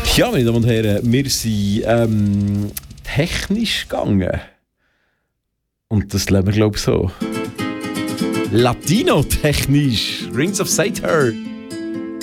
Ja, meine Damen und Herren, wir sind technisch gegangen. Und das lassen wir, glaube ich, so. Latino-technisch. Rings of Saturn.